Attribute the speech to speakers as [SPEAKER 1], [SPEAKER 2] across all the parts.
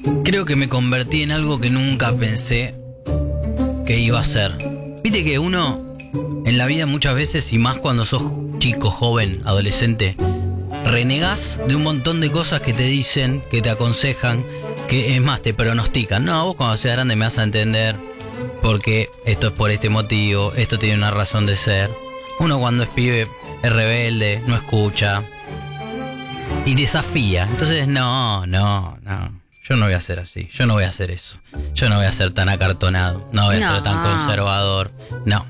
[SPEAKER 1] Creo que me convertí en algo que nunca pensé que iba a ser. Viste que uno en la vida muchas veces, y más cuando sos chico, joven, adolescente, renegás de un montón de cosas que te dicen, que te aconsejan, que es más, te pronostican. No, vos cuando seas grande me vas a entender porque esto es por este motivo, esto tiene una razón de ser. Uno cuando es pibe es rebelde, no escucha y desafía. Entonces no. Yo no voy a ser así, yo no voy a hacer eso. Yo no voy a ser tan acartonado, no voy a ser tan conservador. No.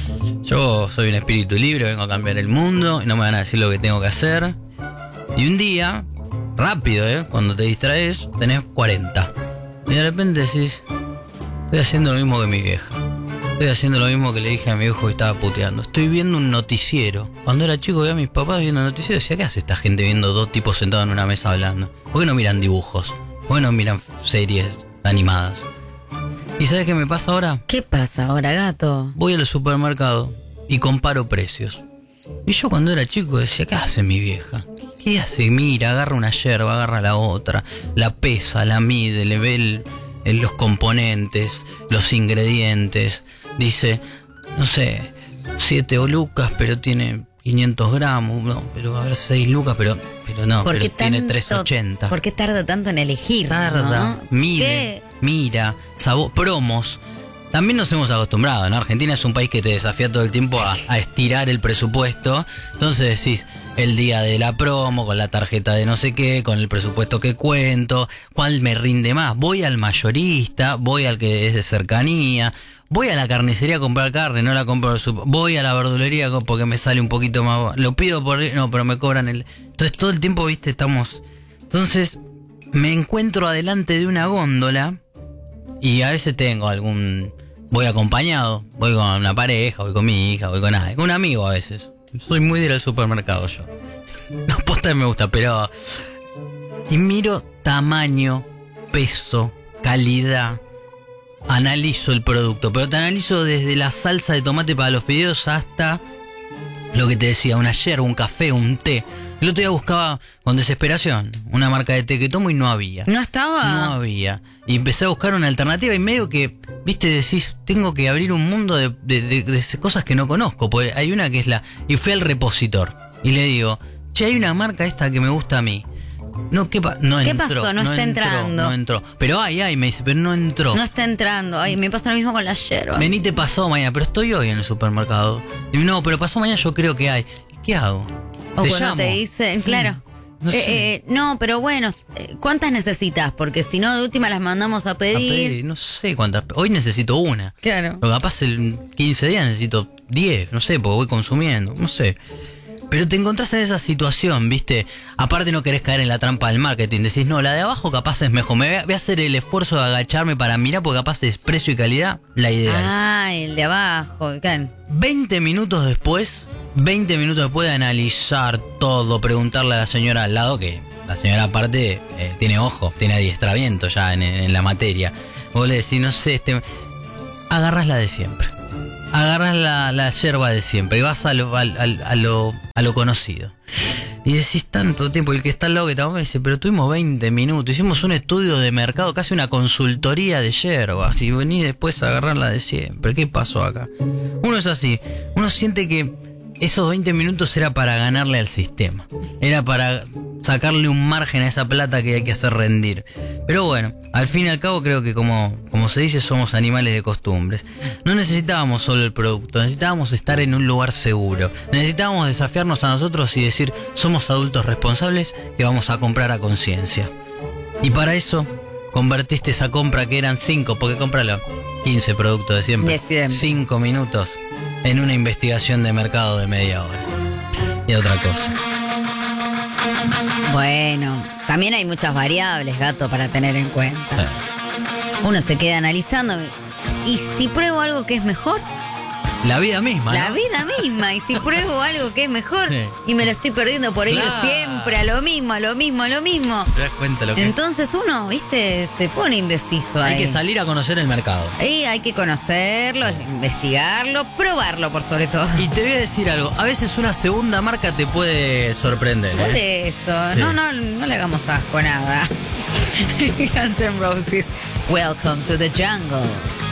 [SPEAKER 1] Yo soy un espíritu libre, vengo a cambiar el mundo y no me van a decir lo que tengo que hacer. Y un día, rápido, cuando te distraes, tenés 40. Y de repente decís, estoy haciendo lo mismo que mi vieja. Estoy haciendo lo mismo que le dije a mi viejo que estaba puteando. Estoy viendo un noticiero. Cuando era chico veía a mis papás viendo un noticiero y decía, ¿qué hace esta gente viendo dos tipos sentados en una mesa hablando? ¿Por qué no miran dibujos? ¿Por qué no miran series animadas? ¿Y sabes qué me pasa ahora?
[SPEAKER 2] ¿Qué pasa ahora, gato?
[SPEAKER 1] Voy al supermercado y comparo precios. Y yo cuando era chico decía, ¿qué hace mi vieja? ¿Qué hace? Mira, agarra una yerba, agarra la otra, la pesa, la mide, le ve los componentes, los ingredientes. Dice, no sé, 7 lucas, pero tiene 500 gramos. No, pero a ver, 6 lucas, pero no, pero tiene 380.
[SPEAKER 2] ¿Por qué tarda tanto en elegir?
[SPEAKER 1] Tarda, ¿no? Mide, mira, sabor, promos. También nos hemos acostumbrado, ¿no? Argentina es un país que te desafía todo el tiempo a estirar el presupuesto. Entonces decís, el día de la promo, con la tarjeta de no sé qué, con el presupuesto que cuento, ¿cuál me rinde más? Voy al mayorista, voy al que es de cercanía, voy a la carnicería a comprar carne, no la compro al super, voy a la verdulería porque me sale un poquito más, lo pido por, no, pero me cobran el... Entonces todo el tiempo, viste, estamos... Entonces me encuentro adelante de una góndola y a veces tengo voy acompañado, voy con una pareja, voy con mi hija, voy con un amigo a veces. Soy muy de ir al supermercado yo. No, posta me gusta, pero... Y miro tamaño, peso, calidad, analizo el producto, pero te analizo desde la salsa de tomate para los fideos hasta lo que te decía, una yerba, un café, un té. El otro día buscaba con desesperación una marca de té que tomo y no había.
[SPEAKER 2] ¿No estaba?
[SPEAKER 1] No había. Y empecé a buscar una alternativa y medio que, viste, decís, tengo que abrir un mundo de cosas que no conozco. Porque hay una que es y fui al repositor y le digo, che, hay una marca esta que me gusta a mí. No, ¿qué pasó? No
[SPEAKER 2] está entrando.
[SPEAKER 1] No entró. Pero me dice, pero no entró.
[SPEAKER 2] No está entrando. Ay, me pasa lo mismo con la yerba.
[SPEAKER 1] Venite pasado mañana, pero estoy hoy en el supermercado. Y no, pero pasado mañana yo creo que hay. ¿Qué hago?
[SPEAKER 2] O cuando llamo. Te dicen, sí, claro. No, sé. No, pero bueno, ¿cuántas necesitas? Porque si no, de última las mandamos a pedir.
[SPEAKER 1] No sé cuántas. Hoy necesito una.
[SPEAKER 2] Claro.
[SPEAKER 1] Pero capaz en 15 días necesito 10, no sé, porque voy consumiendo, no sé. Pero te encontrás en esa situación, ¿viste? Aparte no querés caer en la trampa del marketing. Decís, no, la de abajo capaz es mejor. Voy a hacer el esfuerzo de agacharme para mirar porque capaz es precio y calidad la ideal.
[SPEAKER 2] Ah, el de abajo. ¿Qué?
[SPEAKER 1] 20 minutos después de analizar todo, preguntarle a la señora al lado, que la señora aparte tiene ojo, tiene adiestramiento ya en la materia. Vos le decís, no sé, agarrás la de siempre. Agarras la yerba de siempre y vas a lo conocido. Y decís tanto tiempo, y el que está al lado que te me dice, pero tuvimos 20 minutos, hicimos un estudio de mercado, casi una consultoría de yerbas, y venís después a agarrar la de siempre. ¿Qué pasó acá? Uno es así, uno siente que esos 20 minutos era para ganarle al sistema, era para sacarle un margen a esa plata que hay que hacer rendir. Pero bueno, al fin y al cabo creo que como se dice, somos animales de costumbres. No necesitábamos solo el producto, necesitábamos estar en un lugar seguro. Necesitábamos desafiarnos a nosotros y decir, somos adultos responsables que vamos a comprar a conciencia. Y para eso convertiste esa compra que eran 5, porque cómpralo, 15 productos de siempre, 5 minutos en una investigación de mercado de media hora. Y otra cosa.
[SPEAKER 2] Bueno, también hay muchas variables, gato, para tener en cuenta. Sí. Uno se queda analizando. ¿Y si pruebo algo que es mejor?
[SPEAKER 1] La vida misma, ¿no?
[SPEAKER 2] La vida misma. Y si pruebo algo que es mejor, sí, y me lo estoy perdiendo por ir siempre a lo mismo. ¿Te
[SPEAKER 1] das cuenta lo que
[SPEAKER 2] Entonces uno, viste, se pone indeciso ahí.
[SPEAKER 1] Hay que salir a conocer el mercado.
[SPEAKER 2] Y hay que conocerlo, investigarlo, probarlo por sobre todo.
[SPEAKER 1] Y te voy a decir algo, a veces una segunda marca te puede sorprender.
[SPEAKER 2] Por eso, sí, no le hagamos asco a nada. Guns N' Roses, Welcome to the Jungle.